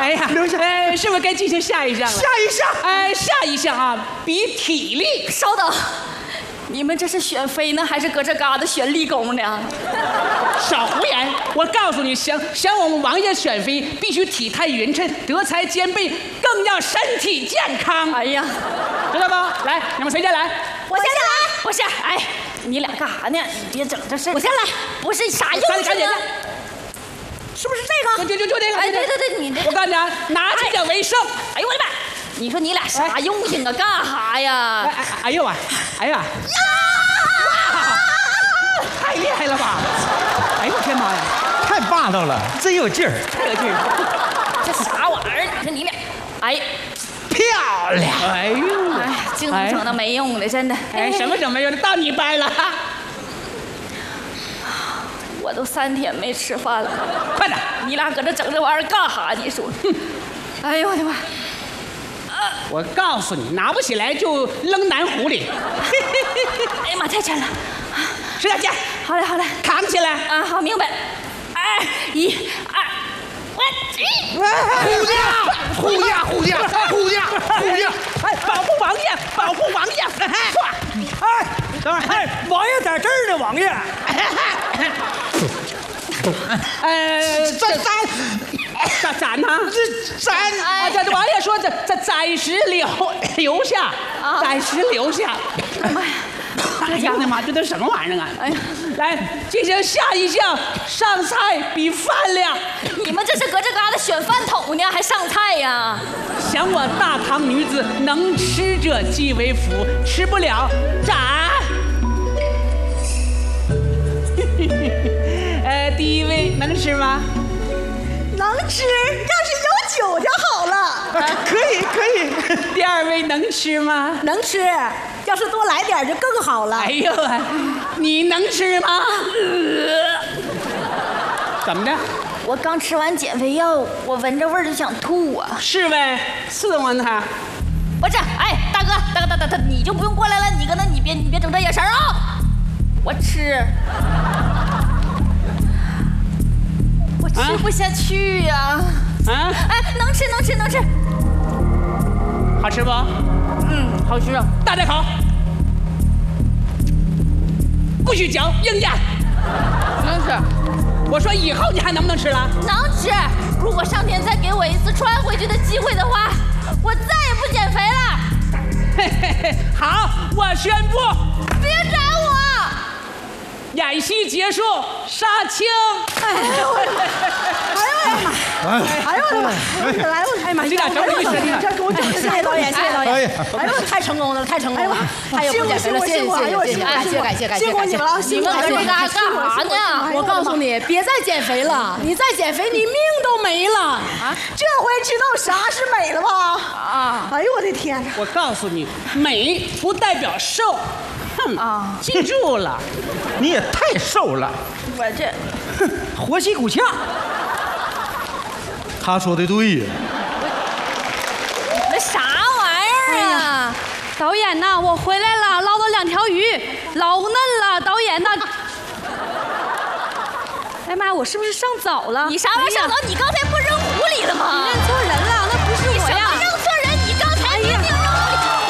哎呀， 留下。 是不是该进行下一项了？ 下一项。 下一项啊，比体力。 稍等，你们这是选妃呢，还是搁这嘎达选立功呢？ 少胡言！我告诉你，想我们王爷选妃，必须体态匀称，德才兼备，更要身体健康。 哎呀， 知道吧？来，你们谁先来？ 我先来。不是，哎，你俩干啥呢？你别整这事。我先来。不是啥用赶紧啊？是不是这个？ 就这个。 哎，对，你这。 我告诉你啊，拿这个为胜。 哎呦我的妈！你说你俩啥用性啊？干啥呀？ 哎呀！太厉害了吧！哎呦我天妈呀！ 太霸道了，真有劲儿， 太有劲儿！ 这啥玩意儿？你说你俩，哎， 漂亮！ 哎呦， 净整那没用的，真的。 什么整没用的？到你掰了！ 我都3天没吃饭了， 快点！ 你俩搁这整这玩意儿干啥？你说？哎呦我的妈！ 我告诉你，拿不起来就扔南湖里。 哎呀妈，太沉了！ 使点劲！ 好嘞， 扛起来！ 啊，好，明白。2、1、2， 护驾！ 哎，保护王爷！ 等会儿，王爷在这儿呢，王爷。 咱呢？这王爷说这暂时留下，暂时留下。 妈呀！ 哎呀我的妈，这都什么玩意儿啊！哎呀，来进行下一项，上菜比饭量。 你们这是搁这嘎达选饭桶呢，还上菜呀？ 想我大唐女子，能吃者即为福，吃不了斩。第一位能吃吗？ 能吃，要是有酒就好了。 可以。 第2位能吃吗？ 能吃，要是多来点就更好了。 哎呦，你能吃吗？怎么的？ 我刚吃完减肥药，我闻着味儿就想吐啊！ 是呗，伺候他。 不是，哎，大哥，你就不用过来了，你搁那，你别整这眼神啊！我吃。我吃不下去呀！哎，能吃。 好吃不？ 好吃啊！ 大口，不许嚼，硬咽。 能吃。 我说以后你还能不能吃了？ 能吃。如果上天再给我一次穿回去的机会的话，我再也不减肥了。 好，我宣布， 别斩我！ 演戏结束，杀青。 哎呦我的妈！来，哎呀妈！ 你俩整理一下， 这给我整！谢谢导演。哎呦，太成功了！ 太有不减肥了，谢谢， 辛苦你们了， 你们搁这嘎干啥呢？ 我告诉你，别再减肥了，你再减肥，你命都没了啊！这回知道啥是美了吧？哎呦我的天哪！ 我告诉你，美不代表瘦。记住了， 你也太瘦了， 我这活起骨呛。他说的对呀。 那啥玩意儿啊！ 导演呐，我回来了，捞到2条鱼，老嫩了。导演呐，哎妈，我是不是上早了？ 你啥玩意儿上早？你刚才不扔湖里了吗？ 你认错人了。